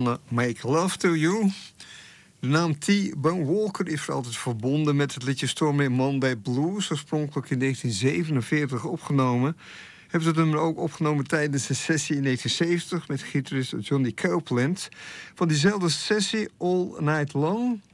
Wanna Make Love to You. De naam T-Bone Walker is voor altijd verbonden met het liedje Stormy Monday Blues, oorspronkelijk in 1947 opgenomen. Hebben ze het nummer ook opgenomen tijdens een sessie in 1970 met gitarist Johnny Copeland. Van diezelfde sessie, All Night Long,